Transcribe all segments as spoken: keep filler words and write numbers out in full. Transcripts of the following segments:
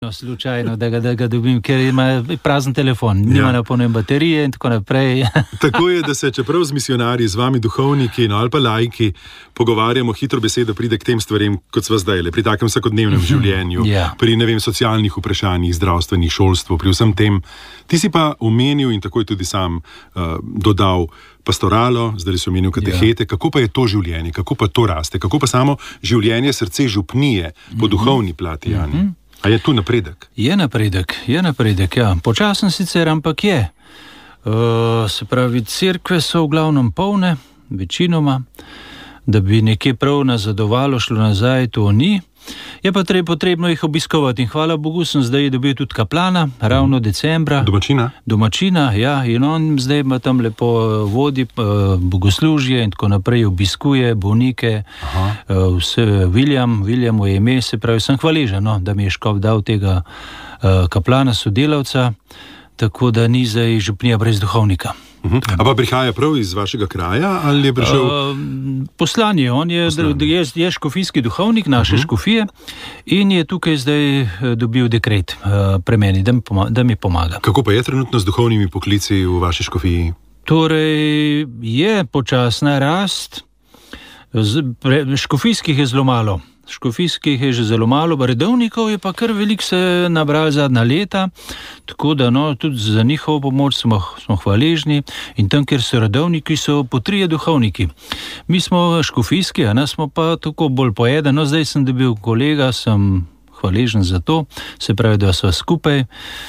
No, slučajno, da ga, da ga dobim, ker ima prazen telefon, nima ja. napolnjene baterije in tako naprej. Tako je, da se čeprav z misionarji, z vami duhovniki no, ali pa laiki pogovarjamo, hitro besedo pride k tem stvarem, kot sva zdajle, pri takem vsakodnevnem življenju, ja. pri ne vem, socialnih vprašanjih, zdravstvenih, šolstvu, pri vsem tem. Ti si pa omenil in tako je tudi sam uh, dodal pastoralo, zdaj si omenil katehete, ja. Kako pa je to življenje, kako pa to raste, kako pa samo življenje srce župnije po mm-hmm. duhovni plati, Jani? Mm-hmm. A je tu napredek? Je napredek, je napredek, ja. Počasen sicer, ampak je. Uh, se pravi, cerkve so v glavnem polne, večinoma, da bi nekje prav nazadovalo, šlo nazaj, to ni. Je pa treba, potrebno jih obiskovati in hvala Bogu sem zdaj dobil tudi kaplana, ravno decembra. Domačina? Domačina, ja, in on zdaj ima tam lepo vodi, bogoslužje in tako naprej, obiskuje bolnike, Aha. vse, William, Williamu je ime, se pravi, sem hvaležen, no, da mi je škof dal tega kaplana, sodelavca, tako da ni zdaj župnija brez duhovnika. Uh-huh. A pa prihaja prav iz vašega kraja ali je prišel? Uh, poslan je, on je, je, je škofijski duhovnik naše uh-huh. škofije in je tukaj zdaj dobil dekret uh, pre meni, da mi, pomaga, da mi pomaga. Kako pa je trenutno z duhovnimi poklici v vaši škofiji? Torej, je počasna rast, z, pre, škofijskih je zelo malo. Škofijskih je že zelo malo, redovnikov je pa kar veliko se nabral zadnja leta, tako da no, tudi za njihovo pomoč smo, smo hvaležni in tam, kjer so redovniki, so po trije duhovniki. Mi smo škofijski, a nas smo pa tako bolj po eden, no zdaj sem dobil kolega, sem hvaležen za to, se pravi, da sva skupaj.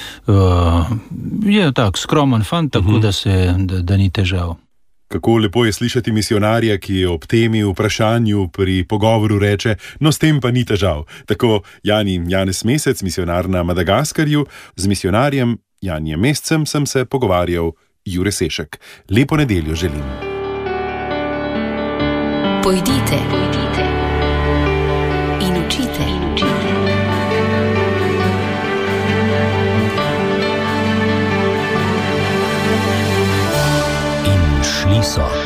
Uh, je tak skromen fant, tako uh-huh. da, se, da, da ni težav. Kako lepo je slišati misionarja, ki ob temi vprašanju pri pogovoru reče, no s tem pa ni težav. Tako Jani Janez Mesec, misionar na Madagaskarju, z misionarjem Janijem Mescem sem se pogovarjal Jure Sešek. Lepo nedeljo želim. Pojdite, pojdite in učite, in učite. Šli so.